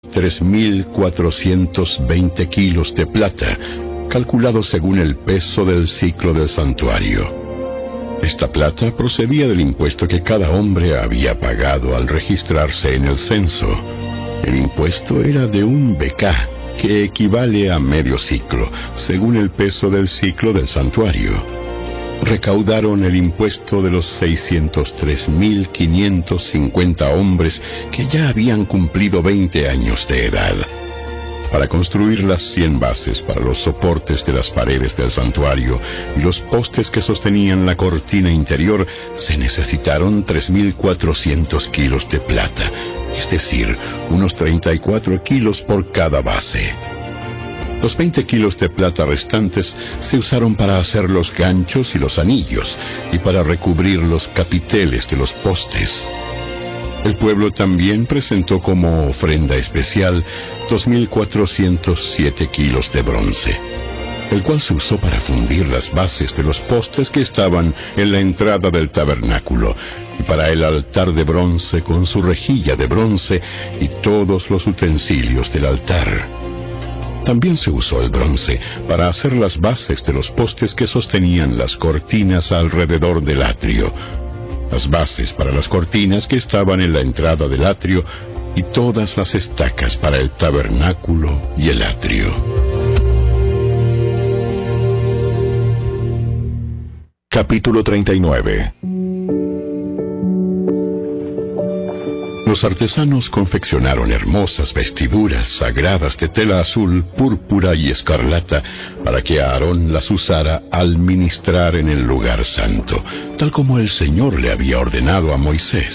3.420 kilos de plata, calculado según el peso del ciclo del santuario. Esta plata procedía del impuesto que cada hombre había pagado al registrarse en el censo. El impuesto era de un beká, que equivale a medio ciclo, según el peso del ciclo del santuario. Recaudaron el impuesto de los 603.550 hombres que ya habían cumplido 20 años de edad. Para construir las 100 bases para los soportes de las paredes del santuario y los postes que sostenían la cortina interior, se necesitaron 3.400 kilos de plata, es decir, unos 34 kilos por cada base. Los 20 kilos de plata restantes se usaron para hacer los ganchos y los anillos, y para recubrir los capiteles de los postes. El pueblo también presentó como ofrenda especial 2.407 kilos de bronce, el cual se usó para fundir las bases de los postes que estaban en la entrada del tabernáculo, y para el altar de bronce con su rejilla de bronce y todos los utensilios del altar. También se usó el bronce para hacer las bases de los postes que sostenían las cortinas alrededor del atrio, las bases para las cortinas que estaban en la entrada del atrio y todas las estacas para el tabernáculo y el atrio. Capítulo 39. Los artesanos confeccionaron hermosas vestiduras sagradas de tela azul, púrpura y escarlata para que Aarón las usara al ministrar en el lugar santo, tal como el Señor le había ordenado a Moisés.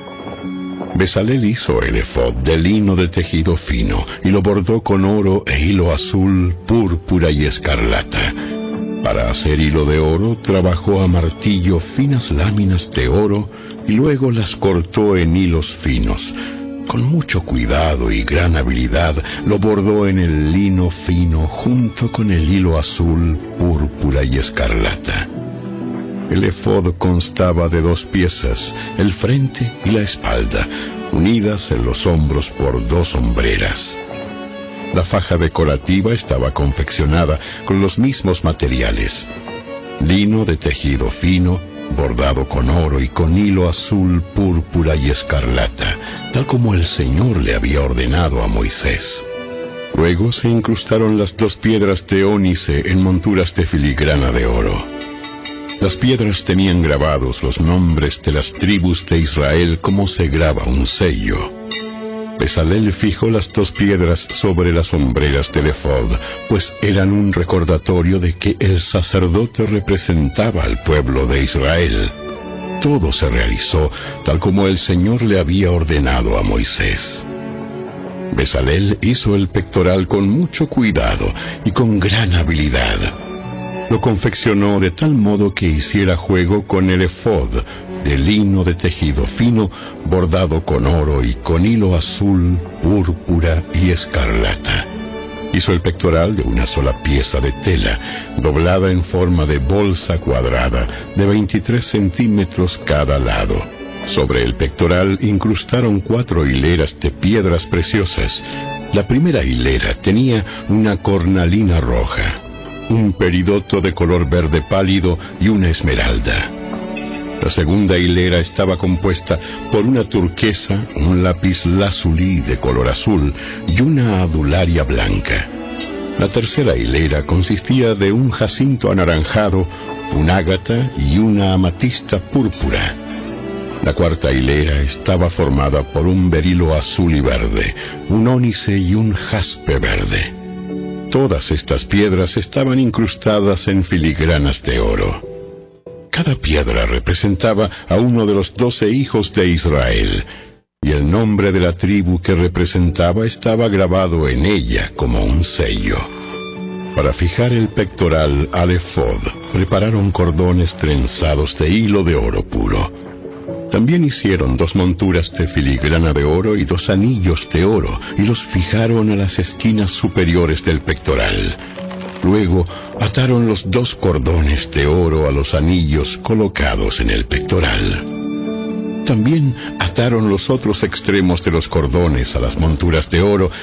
Bezalel hizo el efod de lino de tejido fino y lo bordó con oro e hilo azul, púrpura y escarlata. Para hacer hilo de oro, trabajó a martillo finas láminas de oro y luego las cortó en hilos finos. Con mucho cuidado y gran habilidad, lo bordó en el lino fino junto con el hilo azul, púrpura y escarlata. El efod constaba de 2 piezas, el frente y la espalda, unidas en los hombros por 2 hombreras. La faja decorativa estaba confeccionada con los mismos materiales: lino de tejido fino, bordado con oro y con hilo azul, púrpura y escarlata, tal como el Señor le había ordenado a Moisés. Luego se incrustaron las 2 piedras de ónice en monturas de filigrana de oro. Las piedras tenían grabados los nombres de las tribus de Israel como se graba un sello. Bezalel fijó las 2 piedras sobre las hombreras del efod, pues eran un recordatorio de que el sacerdote representaba al pueblo de Israel. Todo se realizó tal como el Señor le había ordenado a Moisés. Bezalel hizo el pectoral con mucho cuidado y con gran habilidad. Lo confeccionó de tal modo que hiciera juego con el efod de lino de tejido fino, bordado con oro y con hilo azul, púrpura y escarlata. Hizo el pectoral de una sola pieza de tela, doblada en forma de bolsa cuadrada, de 23 centímetros cada lado. Sobre el pectoral incrustaron 4 hileras de piedras preciosas. La primera hilera tenía una cornalina roja, un peridoto de color verde pálido y una esmeralda. La segunda hilera estaba compuesta por una turquesa, un lapislázuli de color azul y una adularia blanca. La tercera hilera consistía de un jacinto anaranjado, un ágata y una amatista púrpura. La cuarta hilera estaba formada por un berilo azul y verde, un ónice y un jaspe verde. Todas estas piedras estaban incrustadas en filigranas de oro. Cada piedra representaba a uno de los 12 hijos de Israel, y el nombre de la tribu que representaba estaba grabado en ella como un sello. Para fijar el pectoral al efod, prepararon cordones trenzados de hilo de oro puro. También hicieron 2 monturas de filigrana de oro y 2 anillos de oro, y los fijaron a las esquinas superiores del pectoral. Luego ataron los 2 cordones de oro a los anillos colocados en el pectoral. También ataron los otros extremos de los cordones a las monturas de oro